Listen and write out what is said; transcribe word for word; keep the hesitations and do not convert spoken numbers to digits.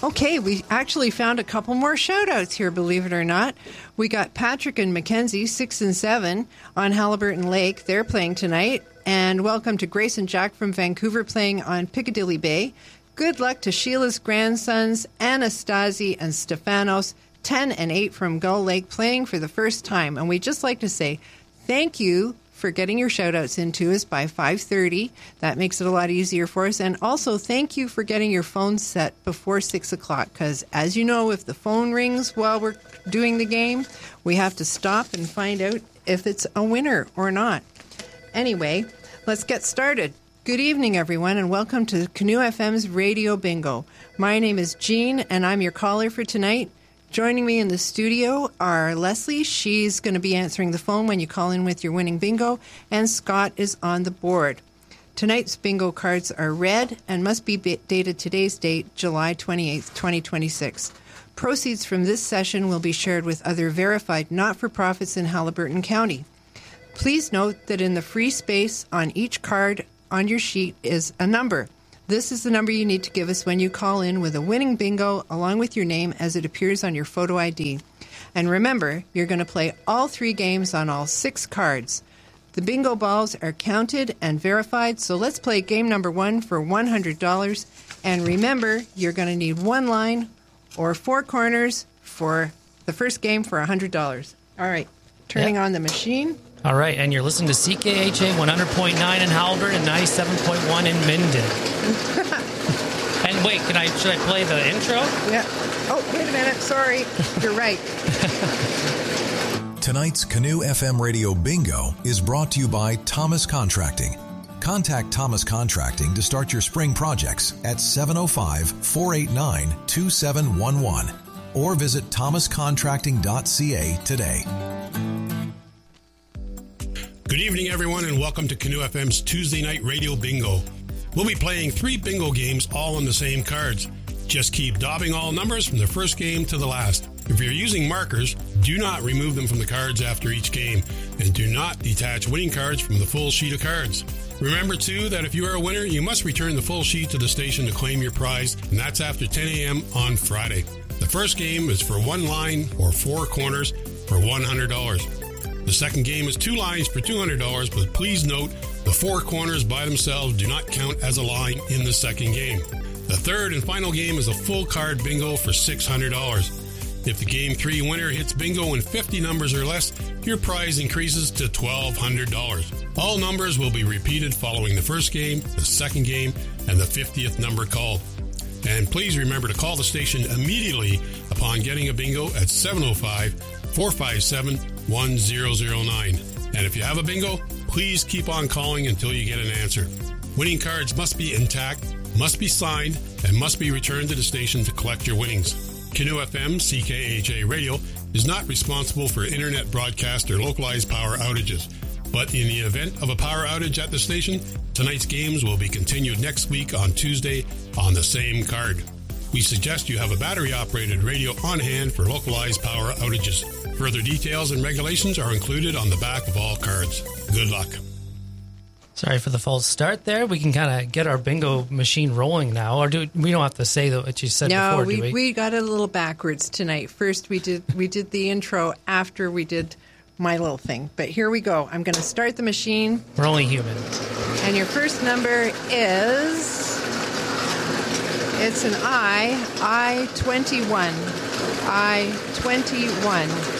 Okay, we actually found a couple more shout-outs here, believe it or not. We got Patrick and Mackenzie, six and seven, on Halliburton Lake. They're playing tonight. And welcome to Grace and Jack from Vancouver playing on Piccadilly Bay. Good luck to Sheila's grandsons, Anastasi and Stefanos, ten and eight from Gull Lake, playing for the first time. And we'd just like to say thank you for getting your shout-outs into us by five thirty. That makes it a lot easier for us. And also, thank you for getting your phone set before six o'clock, because as you know, if the phone rings while we're doing the game, we have to stop and find out if it's a winner or not. Anyway, let's get started. Good evening, everyone, and welcome to Canoe F M's Radio Bingo. My name is Jean, and I'm your caller for tonight. Joining me in the studio are Leslie. She's going to be answering the phone when you call in with your winning bingo. And Scott is on the board. Tonight's bingo cards are red and must be dated today's date, July twenty-eighth, twenty twenty-six. Proceeds from this session will be shared with other verified not-for-profits in Halliburton County. Please note that in the free space on each card on your sheet is a number. This is the number you need to give us when you call in with a winning bingo along with your name as it appears on your photo I D. And remember, you're going to play all three games on all six cards. The bingo balls are counted and verified, so let's play game number one for one hundred dollars. And remember, you're going to need one line or four corners for the first game for one hundred dollars. All right, turning yep. on the machine. All right, and you're listening to C K H A one hundred point nine in Halliburton and ninety-seven point one in Minden. And wait, can I should I play the intro? Yeah. Oh, wait a minute. Sorry. You're right. Tonight's Canoe F M Radio Bingo is brought to you by Thomas Contracting. Contact Thomas Contracting to start your spring projects at seven oh five, four eight nine, two seven one one or visit thomas contracting dot c a today. Good evening, everyone, and welcome to Canoe F M's Tuesday Night Radio Bingo. We'll be playing three bingo games all on the same cards. Just keep daubing all numbers from the first game to the last. If you're using markers, do not remove them from the cards after each game, and do not detach winning cards from the full sheet of cards. Remember, too, that if you are a winner, you must return the full sheet to the station to claim your prize, and that's after ten a.m. on Friday. The first game is for one line or four corners for one hundred dollars. The second game is two lines for two hundred dollars, but please note the four corners by themselves do not count as a line in the second game. The third and final game is a full card bingo for six hundred dollars. If the game three winner hits bingo in fifty numbers or less, your prize increases to twelve hundred dollars. All numbers will be repeated following the first game, the second game, and the fiftieth number called. And please remember to call the station immediately upon getting a bingo at seven oh five, four five seven, one zero zero nine. And if you have a bingo, please keep on calling until you get an answer. Winning cards must be intact, must be signed, and must be returned to the station to collect your winnings. Canoe F M C K H A Radio is not responsible for internet broadcast or localized power outages. But in the event of a power outage at the station, tonight's games will be continued next week on Tuesday on the same card. We suggest you have a battery-operated radio on hand for localized power outages. Further details and regulations are included on the back of all cards. Good luck. Sorry for the false start there. We can kind of get our bingo machine rolling now, or do we don't have to say what you said no, before, we, do we? we got it a little backwards tonight. First, we did we did the intro after we did my little thing. But here we go. I'm going to start the machine. We're only human. And your first number is... It's an I, I twenty-one. I twenty-one.